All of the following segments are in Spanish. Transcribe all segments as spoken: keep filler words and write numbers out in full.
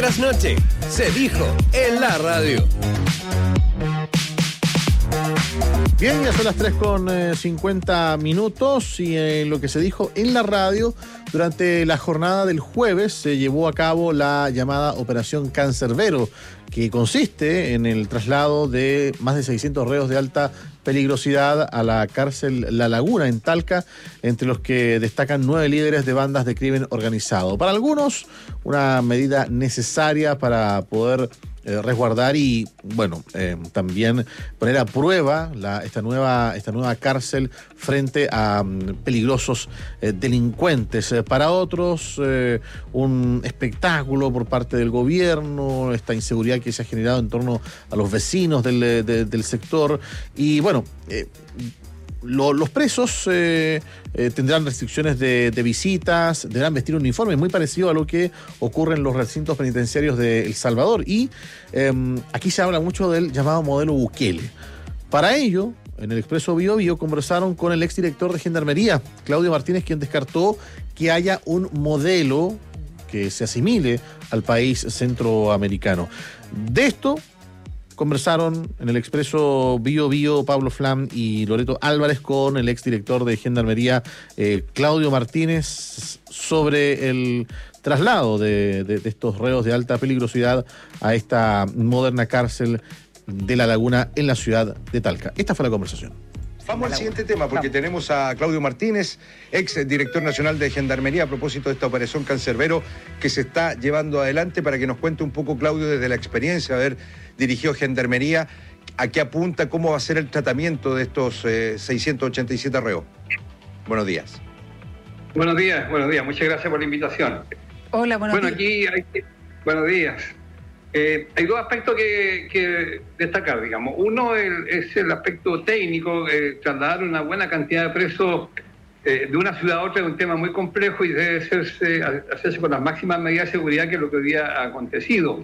Las noches se dijo en la radio. Bien, ya son las tres con cincuenta minutos y eh, lo que se dijo en la radio durante la jornada del jueves se llevó a cabo la llamada Operación Cancerbero, que consiste en el traslado de más de seiscientos reos de alta peligrosidad a la cárcel La Laguna en Talca, entre los que destacan nueve líderes de bandas de crimen organizado. Para algunos, una medida necesaria para poder Eh, resguardar y, bueno, eh, también poner a prueba la, esta, nueva, esta nueva cárcel frente a um, peligrosos eh, delincuentes. Eh, para otros, eh, un espectáculo por parte del gobierno, esta inseguridad que se ha generado en torno a los vecinos del, de, del sector. Y, bueno, eh, Lo, los presos eh, eh, tendrán restricciones de, de visitas, deberán vestir un uniforme muy parecido a lo que ocurre en los recintos penitenciarios de El Salvador. Y eh, aquí se habla mucho del llamado modelo Bukele. Para ello, en el Expreso Bio Bio conversaron con el exdirector de Gendarmería, Claudio Martínez, quien descartó que haya un modelo que se asimile al país centroamericano. De esto conversaron en el Expreso Bio Bio Pablo Flam y Loreto Álvarez con el exdirector de Gendarmería eh, Claudio Martínez sobre el traslado de, de, de estos reos de alta peligrosidad a esta moderna cárcel de La Laguna en la ciudad de Talca. Esta fue la conversación. Vamos al siguiente tema, porque Vamos. tenemos a Claudio Martínez, ex director nacional de Gendarmería, a propósito de esta operación Cancerbero que se está llevando adelante, para que nos cuente un poco, Claudio, desde la experiencia de haber dirigido Gendarmería, a qué apunta, cómo va a ser el tratamiento de estos eh, seiscientos ochenta y siete reos. Buenos días. Buenos días, buenos días. Muchas gracias por la invitación. Hola, buenos bueno, días. Bueno, aquí hay... Buenos días. Eh, hay dos aspectos que, que destacar, digamos. Uno el, es el aspecto técnico. Eh, trasladar una buena cantidad de presos eh, de una ciudad a otra es un tema muy complejo y debe hacerse, hacerse con las máximas medidas de seguridad, que es lo que hoy día ha acontecido.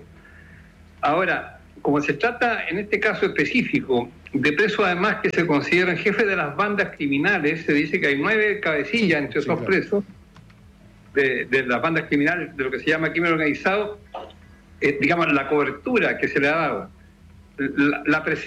Ahora, como se trata en este caso específico de presos además que se consideran jefes de las bandas criminales, se dice que hay nueve cabecillas entre esos sí, claro. presos de, de las bandas criminales, de lo que se llama crimen organizado. Eh, digamos, la cobertura que se le ha dado, la, la presencia